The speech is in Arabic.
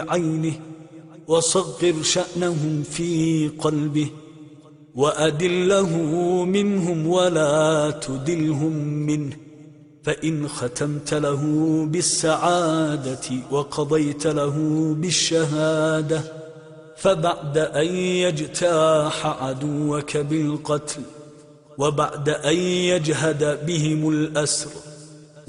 عينه وصغر شأنهم في قلبه وأدله منهم ولا تدلهم منه. فإن ختمت له بالسعادة وقضيت له بالشهادة فبعد أن يجتاح عدوك بالقتل وبعد أن يجهد بهم الأسر